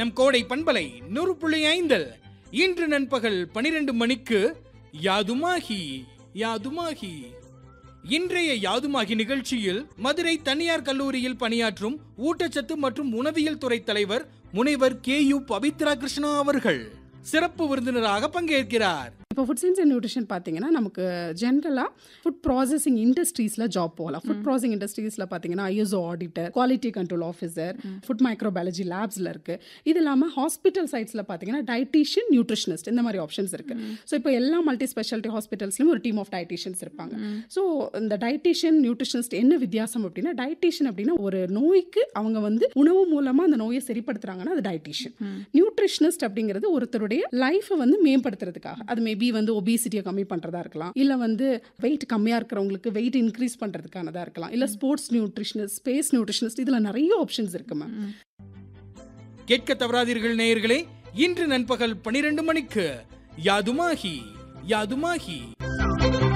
நம் கோடை பண்பலை 100.5 இன்று நண்பகல் 12 மணிக்கு யாதுமாகி யாதுமாகி. இன்றைய யாதுமாகி நிகழ்ச்சியில் மதுரை தனியார் கல்லூரியில் பணியாற்றும் ஊட்டச்சத்து மற்றும் உணவியல் துறை தலைவர் முனைவர் KU பவித்ரா கிருஷ்ணா அவர்கள் சிறப்பு விருந்தினராக பங்கேற்கிறார். இப்போ ஃபுட் சயின்ஸ் அண்ட் நியூட்ரிஷன் பார்த்தீங்கன்னா நமக்கு ஜென்ரலாக ஃபுட் ப்ராசஸிங் இண்டஸ்ட்ரீஸில் ஜாப் போகலாம். ஃபுட் ப்ராசஸிங் இண்டஸ்ட்ரீஸில் பார்த்தீங்கன்னா ISO auditor, quality control officer, food microbiology லேப்ஸில் இருக்குது. இது இல்லாமல் ஹாஸ்பிட்டல் சைட்ஸில் பார்த்தீங்கன்னா டயட்டீஷியன், நியூட்ரிஷனிஸ்ட் இந்த மாதிரி ஆப்ஷன்ஸ் இருக்குது. ஸோ இப்போ எல்லா மல்டி ஸ்பெஷாலிட்டி ஹாஸ்பிட்டல்ஸ்லையும் ஒரு டீம் ஆஃப் டயட்டீஷியன்ஸ் இருப்பாங்க. ஸோ இந்த டயட்டீஷியன், நியூட்ரிஷனிஸ்ட் என்ன வித்தியாசம் அப்படின்னா, டயட்டீஷியன் அப்படின்னா ஒரு நோய்க்கு அவங்க உணவு மூலமாக அந்த நோயை சரிப்படுத்துறாங்கன்னா அது டயட்டீஷியன். நியூட்ரிஷனிஸ்ட் அப்படிங்கிறது ஒருத்தருடைய லைஃபை மேம்படுத்துறதுக்காக, அது மேபி ஒபிசிட்டியை கம்மி பண்றதா இருக்கலாம், இல்ல வெயிட் கம்மியா இருக்கிறவங்களுக்கு வெயிட் இன்க்ரீஸ் பண்றதுக்கானதா இருக்கலாம், இல்ல ஸ்போர்ட்ஸ் நியூட்ரிஷனிஸ்ட், ஸ்பேஸ் நியூட்ரிஷனிஸ்ட், இதுல நிறைய ஆப்ஷன்ஸ் இருக்கு மேம். கேட்க தவறாதீர்கள் நேயர்களே, இன்று நண்பகல் 12 மணிக்கு யாதுமாகி யாதுமாகி.